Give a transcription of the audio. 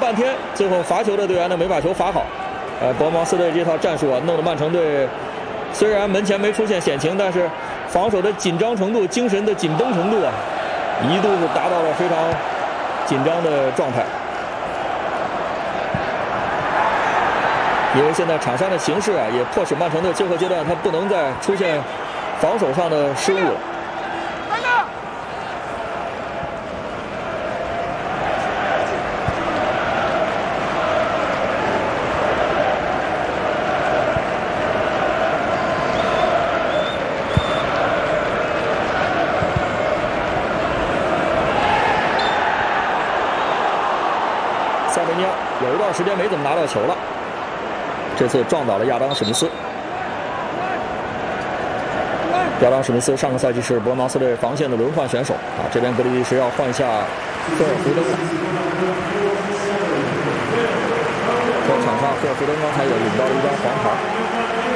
半天，最后罚球的队员呢没把球罚好。伯恩茅斯队这套战术啊，弄得曼城队虽然门前没出现险情，但是防守的紧张程度、精神的紧绷程度啊，一度是达到了非常紧张的状态。因为现在场上的形势啊，也迫使曼城队最后阶段他不能再出现防守上的失误了。塞维尼亚有一段时间没怎么拿到球了。这次撞倒了亚当·史密斯。亚当·史密斯上个赛季是伯恩茅斯队防线的轮换选手啊，这边格里利什要换下菲尔福登了。在场上，菲尔福登刚才也领到了一张黄牌。